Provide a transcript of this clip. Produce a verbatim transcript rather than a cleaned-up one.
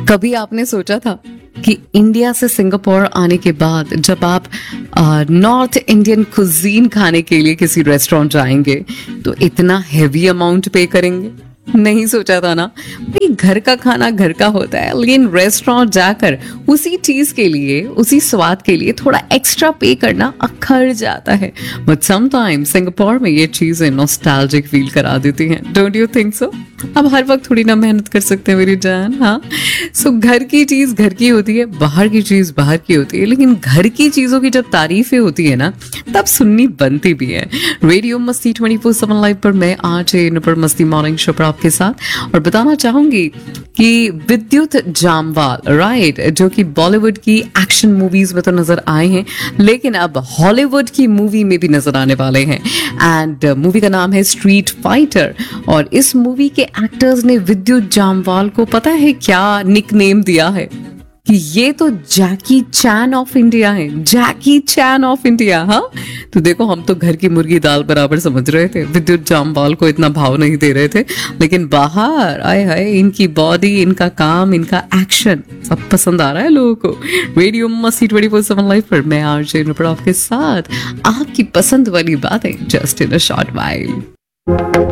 कभी आपने सोचा था कि इंडिया से सिंगापुर आने के बाद जब आप नॉर्थ इंडियन कुजीन खाने के लिए किसी रेस्टोरेंट जाएंगे तो इतना हेवी अमाउंट पे करेंगे? नहीं सोचा था ना। भाई घर का खाना घर का होता है, लेकिन रेस्टोरेंट जाकर उसी चीज के लिए, उसी स्वाद के लिए थोड़ा एक्स्ट्रा पे करना अखर जाता है। बट समटाइम्स सिंगापुर में ये चीजें नॉस्टैल्जिक फील करा देती हैं। Don't you think so? अब हर वक्त थोड़ी ना मेहनत कर सकते हैं मेरी जान। हाँ, सो घर की चीज घर की होती है, बाहर की चीज बाहर की होती है, लेकिन घर की चीजों की जब तारीफें होती है ना तब सुननी बनती भी है। रेडियो मस्ती ट्वेंटी फोर सेवन लाइव पर मैं आज नुपुर मस्ती मॉर्निंग शो पर आपके साथ, और बताना चाहूंगी कि विद्युत जामवाल, राइट, जो कि बॉलीवुड की एक्शन मूवीज में तो नजर आए हैं, लेकिन अब हॉलीवुड की मूवी में भी नजर आने वाले हैं। एंड मूवी का नाम है स्ट्रीट फाइटर, और इस मूवी के एक्टर्स ने विद्युत जामवाल को पता है क्या निकनेम दिया है? कि ये तो जैकी चैन ऑफ इंडिया है, जैकी चैन ऑफ इंडिया। हाँ, तो देखो हम तो घर की मुर्गी दाल बराबर समझ रहे थे, विद्युत जामवाल को इतना भाव नहीं दे रहे थे, लेकिन बाहर आए हाय इनकी बॉडी, इनका काम, इनका एक्शन सब पसंद आ रहा है लोगों को। रेडियो मस्ती ट्वेंटी फोर सेवन लाइव पर मैं आरजे नुपुर आपके साथ, आपकी पसंद वाली बातें just in a short while.